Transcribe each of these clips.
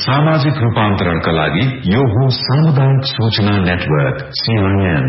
सामाजिक रूपान्तरणका लागि यो हो सामुदायिक सूचना नेटवर्क CIN।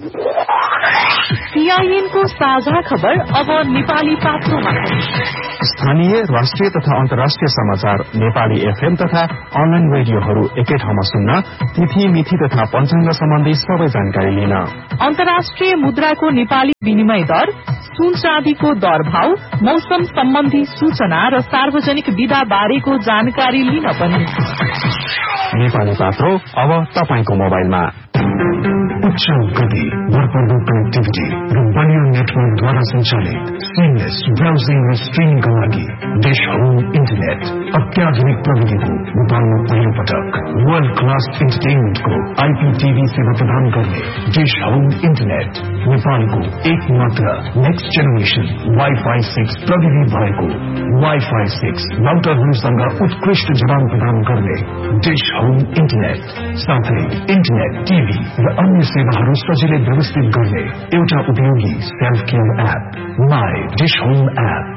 CIN को साझा खबर अब नेपाली पात्रोमा। स्थानीय, राष्ट्रिय तथा अन्तर्राष्ट्रिय समाचार नेपाली FM तथा अनलाइन रेडियोहरू एकै ठाउँमा सुन्न, तिथि मिति तथा पञ्चाङ्ग सम्बन्धी सबै जानकारी लिन। अन्तर्राष्ट्रिय मुद्राको नेपाली विनिमय दर, सुन चाँदीको दर भाव, मौसम सम्बन्धी सूचना र सार्वजनिक विधा बारेको जानकारी लिन पनि। नेपाली पात्रो अब तपाईको मोबाइलमा। उच्च गति, भरपर्दो कनेक्टिभिटी र बलियो नेटवर्कद्वारा सञ्चालित सिमलेस ब्राउजिङ र स्ट्रिमिङका लागि डिश होम इन्टरनेट अत्याधुनिक प्रविधिको नेपालमा पहिलो पटक वर्ल्ड क्लास इन्टरटेनमेन्टको IPTV सेवा प्रदान गर्ने डिश होम इन्टरनेट नेपालको एक मात्र नेक्स्ट जेनेरेसन Wi-Fi 6 प्रविधि भएको Wi-Fi 6 राउटरहरूसँग उत्कृष्ट जवाब प्रदान गर्ने डिश होम इन्टरनेट साथै इन्टरनेट, टिभी र अन्य सेवाहरू सजिलै व्यवस्थित गर्ने एउटा उपयोगी self care app my dish home app.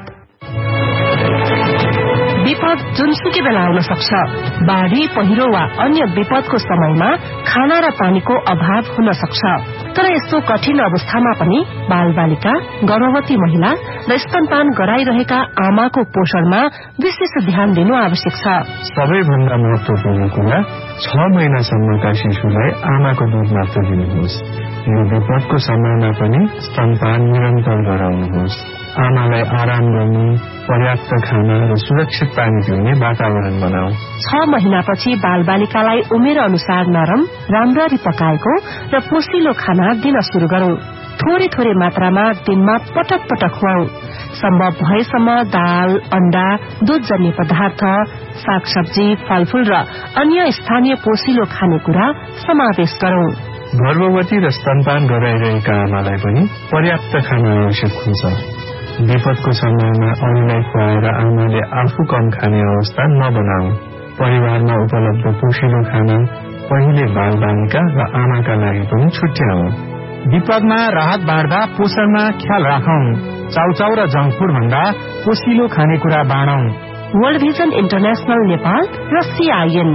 विपद जुनसुकै बेला आउन सक्छ। बाढ़ी, पहिरो वा अन्य विपदको समयमा खाना र पानीको अभाव हुन सक्छ। तर यस्तो कठिन अवस्थामा पनि बालबालिका, गर्भवती महिला र स्तनपान गराइरहेका आमाको पोषणमा विशेष ध्यान दिनु आवश्यक छ। सबैभन्दा महत्वपूर्ण कुरा 6 महिनासम्मका शिशुलाई आमाको दूध मात्र दिनुहोस्। यो विपदको समयमा पनि स्तनपान निरन्तर गराउनुहोस्। आमालाई आराम गर्नु, पर्याप्त खाना र सुरक्षित पानी पिउने वातावरण बनाऊ। 6 महिनापछि बालबालिकालाई उमेर अनुसार नरम, राम्ररी पकाएको र पोषिलो खाना दिन शुरू गरौं। थोरै थोरै मात्रामा दिनमा पटक पटक खुवाऊ। सम्भव भएसम्म दाल, अण्डा, दूधजन्य पदार्थ, सागसब्जी, फलफूल र अन्य स्थानीय पोषिलो खानेकुरा समावेश गरौं। गर्भवती र स्तनपान गराइरहेका आमालाई पनि पर्याप्त खाना आवश्यक हुन्छ। विपदको समयमा अरूलाई खुवाएर आमाले आफू कम खाने अवस्था नबनाऊ। परिवारमा उपलब्ध पोषिलो खाना पहिले बालबालिका र आमाका लागि पनि छुट्याऊ। विपदमा राहत बाँड्दा पोषणमा ख्याल राखौं। चाउचाउ र जंक फूड भन्दा पोषिलो खानेकुरा बाँडौं। वर्ल्ड भिजन इन्टरनेशनल नेपाल र CIN।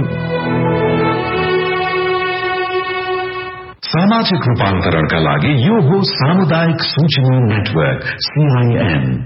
सामाजिक रूपान्तरणका लागि यो हो सामुदायिक सूचना नेटवर्क CIN।